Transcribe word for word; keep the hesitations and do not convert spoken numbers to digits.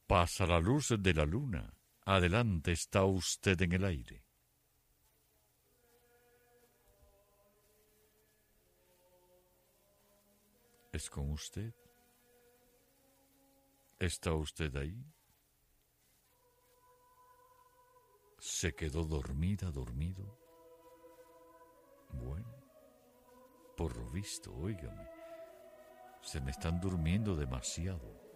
Pasa la luz de la luna. Adelante, está usted en el aire. ¿Es con usted? ¿Está usted ahí? ¿Se quedó dormida, dormido? Bueno, por lo visto, óigame, se me están durmiendo demasiado.